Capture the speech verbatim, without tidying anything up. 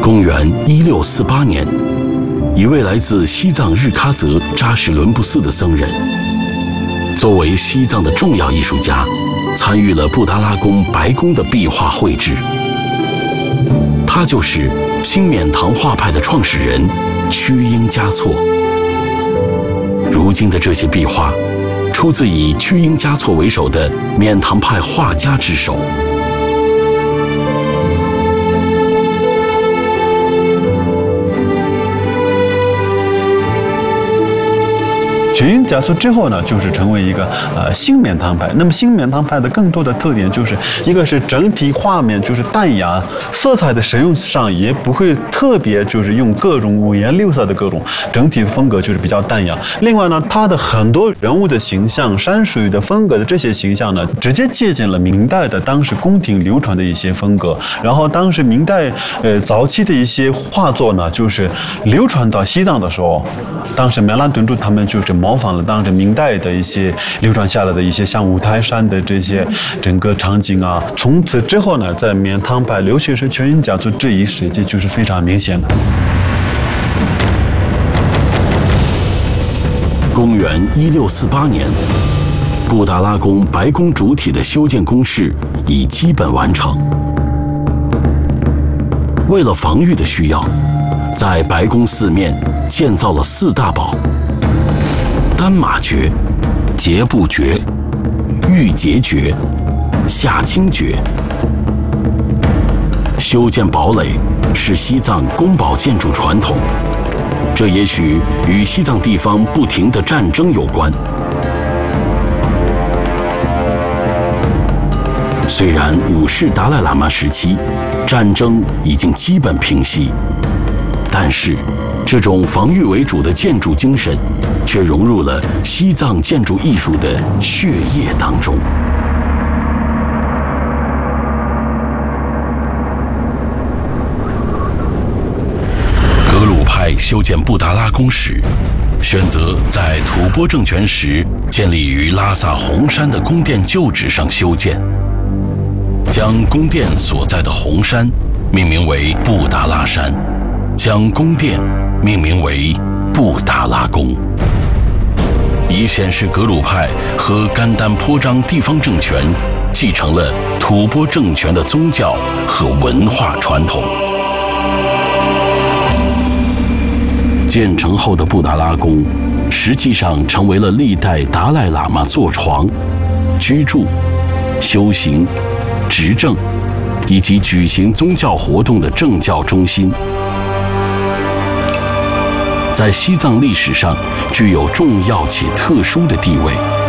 公元一六四八年，一位来自西藏日喀则扎什伦布寺的僧人，作为西藏的重要艺术家，参与了布达拉宫白宫的壁画绘制。他就是新冕堂画派的创始人曲英嘉措。如今的这些壁画，出自以曲英嘉措为首的冕堂派画家之手。 曲英嘉措之后呢，就是成为一个呃新冕堂派。那么新冕堂派的更多的特点就是，一个是整体画面就是淡雅，色彩的使用上也不会特别就是用各种五颜六色的各种，整体的风格就是比较淡雅。另外呢，它的很多人物的形象、山水的风格的这些形象呢，直接借鉴了明代的当时宫廷流传的一些风格。然后当时明代呃早期的一些画作呢，就是流传到西藏的时候，当时梅兰顿珠他们就是模仿了当时明代的一些流传下来的一些像五台山的这些整个场景啊。从此之后呢，在冕堂派尤其是曲英嘉措这一时期就是非常明显的。 公元一六四八年，布达拉宫白宫主体的修建工事已基本完成。为了防御的需要，在白宫四面建造了四大堡：丹马蕨、节布蕨、玉节蕨、夏青蕨。修建堡垒是西藏宫堡建筑传统，这也许与西藏地方不停的战争有关。虽然五世达赖喇嘛时期战争已经基本平息，但是这种防御为主的建筑精神却融入了西藏建筑艺术的血液当中。格鲁派修建布达拉宫时，选择在吐蕃政权时建立于拉萨红山的宫殿旧址上修建，将宫殿所在的红山命名为布达拉山，将宫殿命名为布达拉宫，以显示格鲁派和甘丹颇章地方政权继承了吐蕃政权的宗教和文化传统。建成后的布达拉宫实际上成为了历代达赖喇嘛坐床、居住、修行、执政以及举行宗教活动的政教中心，在西藏历史上具有重要且特殊的地位。